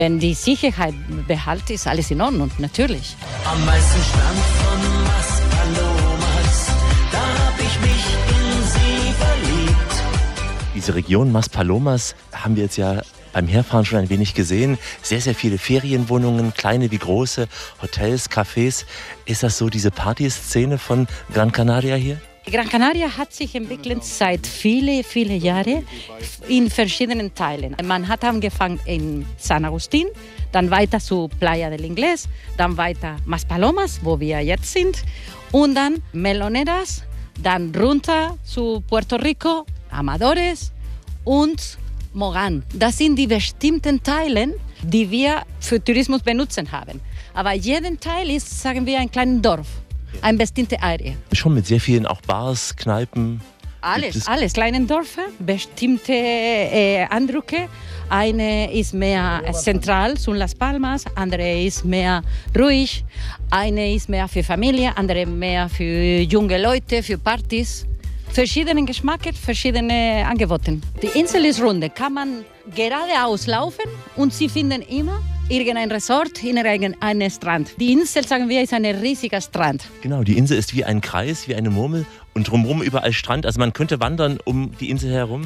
Wenn die Sicherheit behält, ist alles in Ordnung, natürlich. Am meisten Strand von Maspalomas, da hab ich mich in sie verliebt. Diese Region Maspalomas haben wir jetzt ja beim Herfahren schon ein wenig gesehen. Sehr, sehr viele Ferienwohnungen, kleine wie große, Hotels, Cafés. Ist das so diese Partyszene von Gran Canaria hier? Gran Canaria hat sich entwickelt seit viele Jahren in verschiedenen Teilen. Man hat angefangen in San Agustín, dann weiter zu Playa del Inglés, dann weiter Maspalomas, wo wir jetzt sind, und dann Meloneras, dann runter zu Puerto Rico, Amadores und Moran. Das sind die bestimmten Teile, die wir für Tourismus benutzen haben. Aber jeden Teil ist, sagen wir, ein kleines Dorf. Eine bestimmte Area. Schon mit sehr vielen auch Bars, Kneipen. Alles. Kleine Dörfer, bestimmte Eindrücke. Eine ist mehr zentral zu Las Palmas, andere ist mehr ruhig. Eine ist mehr für Familie, andere mehr für junge Leute, für Partys. Verschiedene Geschmäcker, verschiedene Angebote. Die Insel ist rund, kann man geradeaus laufen und Sie finden immer irgendein Resort, irgendeinen Strand. Die Insel, sagen wir, ist ein riesiger Strand. Genau, die Insel ist wie ein Kreis, wie eine Murmel und drumherum überall Strand. Also man könnte wandern um die Insel herum.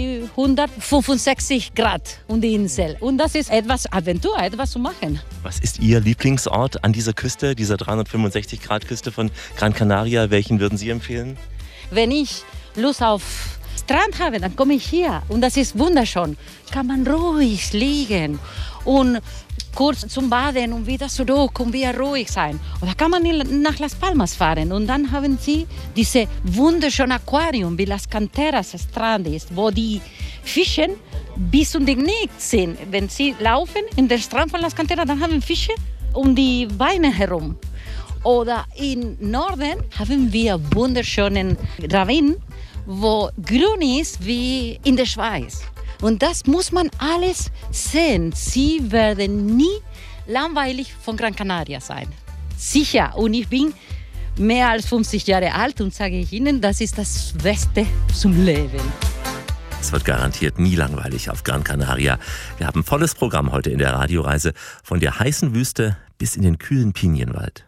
365 Grad um die Insel. Und das ist etwas Aventur, etwas zu machen. Was ist Ihr Lieblingsort an dieser Küste, dieser 365-Grad-Küste von Gran Canaria? Welchen würden Sie empfehlen? Wenn ich Lust auf Strand habe, dann komme ich hier. Und das ist wunderschön. Kann man ruhig liegen und kurz zum Baden und wieder zurück und wieder ruhig sein. Oder kann man nach Las Palmas fahren und dann haben Sie diese wunderschöne Aquarium, wie Las Canteras Strand ist, wo die Fische bis zum Knie sind. Wenn Sie laufen in den Strand von Las Canteras, dann haben Fische um die Beine herum. Oder im Norden haben wir wunderschönen Ravin, wo grün ist wie in der Schweiz. Und das muss man alles sehen. Sie werden nie langweilig von Gran Canaria sein. Sicher. Und ich bin mehr als 50 Jahre alt und sage ich Ihnen, das ist das Beste zum Leben. Es wird garantiert nie langweilig auf Gran Canaria. Wir haben ein volles Programm heute in der Radioreise von der heißen Wüste bis in den kühlen Pinienwald.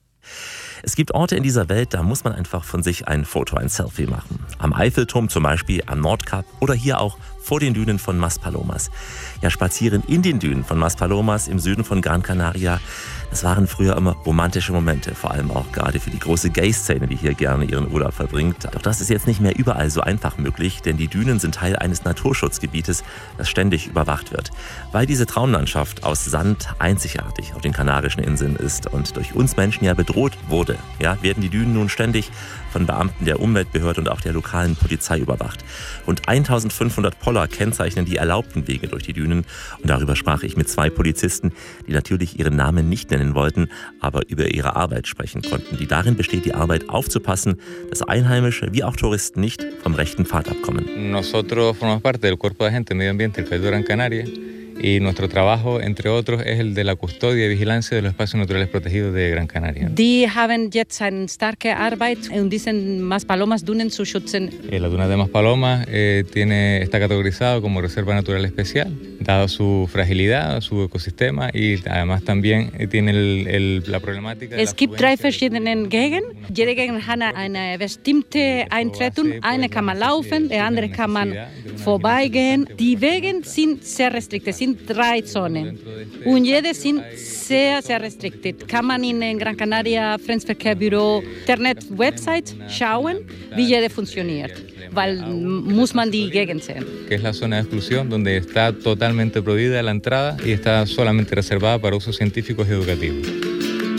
Es gibt Orte in dieser Welt, da muss man einfach von sich ein Foto, ein Selfie machen. Am Eiffelturm zum Beispiel, am Nordkap oder hier auch vor den Dünen von Maspalomas. Ja, spazieren in den Dünen von Maspalomas im Süden von Gran Canaria, das waren früher immer romantische Momente, vor allem auch gerade für die große Gay-Szene, die hier gerne ihren Urlaub verbringt. Doch das ist jetzt nicht mehr überall so einfach möglich, denn die Dünen sind Teil eines Naturschutzgebietes, das ständig überwacht wird. Weil diese Traumlandschaft aus Sand einzigartig auf den Kanarischen Inseln ist und durch uns Menschen ja bedroht wurde, ja, werden die Dünen nun ständig von Beamten der Umweltbehörde und auch der lokalen Polizei überwacht. Rund 1500 Poller kennzeichnen die erlaubten Wege durch die Dünen. Und darüber sprach ich mit 2 Polizisten, die natürlich ihren Namen nicht nennen wollten, aber über ihre Arbeit sprechen konnten, die darin besteht, die Arbeit aufzupassen, dass Einheimische wie auch Touristen nicht vom rechten Pfad abkommen. Nosotros formamos parte del Cuerpo de Agentes de Medio Ambiente del Cabildo de Gran Canaria. Y nuestro trabajo, entre otros, es el de la custodia y vigilancia de los espacios naturales protegidos de Gran Canaria. Die haben jetzt eine starke Arbeit, um diesen Maspalomas-Dünen zu schützen. La duna de Maspalomas está categorizado como reserva natural especial, dado su fragilidad, su ecosistema y además también tiene la problemática. Es gibt 3 verschiedene Gegenden. Jede Gegend hat eine bestimmte Eintritt. Eine kann man laufen, die andere kann man vorbeigehen. Die Wege sind sehr restriktiv. 3 Zonen. Und jede sind sehr restriktiv. Kann man in Gran Canaria Fremdenverkehrsbüro Internet-Website schauen, wie jede funktioniert. Weil muss man die Gegend sehen. Que es la zona de exclusión, donde está totalmente prohibida la entrada y está solamente reservada para usos científicos y educativos.